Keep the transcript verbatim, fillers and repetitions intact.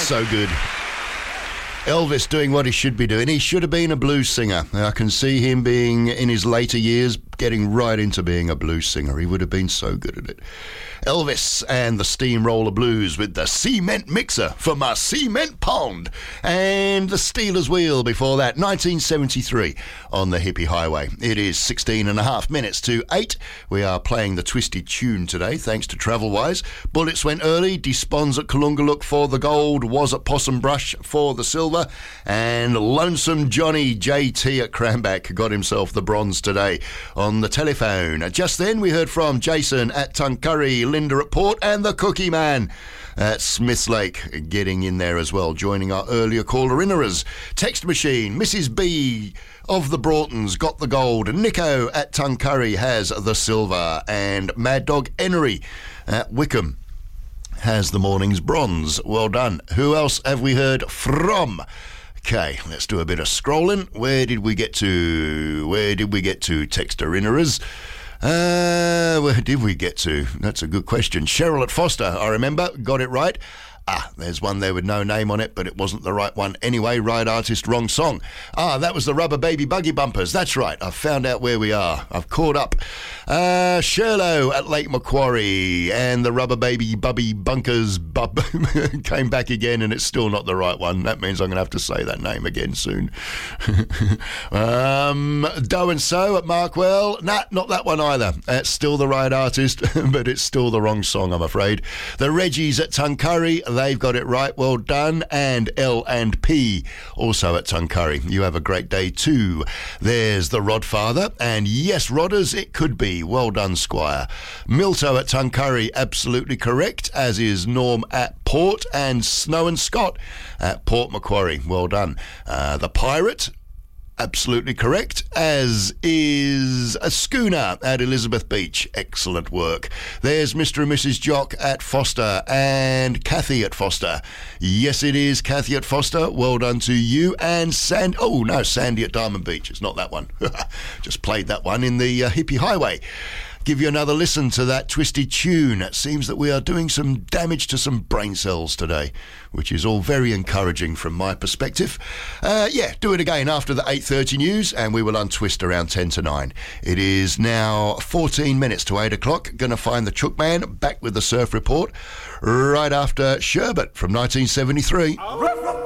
So good. Elvis doing what he should be doing. He should have been a blues singer. I can see him being, in his later years, getting right into being a blues singer. He would have been so good at it. Elvis and the Steamroller Blues with the Cement Mixer for my cement pond. And the Steelers Wheel before that, nineteen seventy-three on the Hippie Highway. It is sixteen and a half minutes to eight. We are playing the Twisted Tune today, thanks to Travelwise. Bullets went early. Despons at Kalungalook for the gold. Was at Possum Brush for the silver. And Lonesome Johnny J T at Cranback got himself the bronze today on the telephone. Just then we heard from Jason at Tuncurry, Linda at Port, and the Cookie Man at Smiths Lake getting in there as well, joining our earlier caller-innerers. Text machine, Missus B of the Broughtons got the gold. Nico at Tuncurry has the silver. And Mad Dog Enery at Wickham has the morning's bronze. Well done. Who else have we heard from? Okay, let's do a bit of scrolling. Where did we get to? Where did we get to, texter-innerers? Uh, where did we get to? That's a good question. Cheryl at Foster, I remember, got it right. Ah, there's one there with no name on it, but it wasn't the right one anyway. Right artist, wrong song. Ah, that was the Rubber Baby Buggy Bumpers. That's right. I've found out where we are. I've caught up. Uh, Sherlow at Lake Macquarie and the Rubber Baby Bubby Bunkers bub came back again, and it's still not the right one. That means I'm going to have to say that name again soon. um, Doe and So at Markwell. Nah, not that one either. It's still the right artist, but it's still the wrong song, I'm afraid. The Reggies at Tuncurry. They've got it right. Well done. And L and P also at Tuncurry. You have a great day too. There's the Rodfather. And yes, Rodders, it could be. Well done, Squire. Milto at Tuncurry, absolutely correct, as is Norm at Port. And Snow and Scott at Port Macquarie. Well done. Uh, the Pirate, absolutely correct, as is a Schooner at Elizabeth Beach. Excellent work. There's Mister and Missus Jock at Foster and Kathy at Foster. Yes, it is Kathy at Foster. Well done to you. And Sand. Oh, no, Sandy at Diamond Beach. It's not that one. Just played that one in the uh, Hippie Highway. Give you another listen to that Twisted Tune. It seems that we are doing some damage to some brain cells today, which is all very encouraging from my perspective. Uh, yeah, do it again after the eight thirty news, and we will untwist around ten to nine. It is now fourteen minutes to eight o'clock. Going to find the Chook Man back with the Surf Report right after Sherbet from nineteen seventy-three.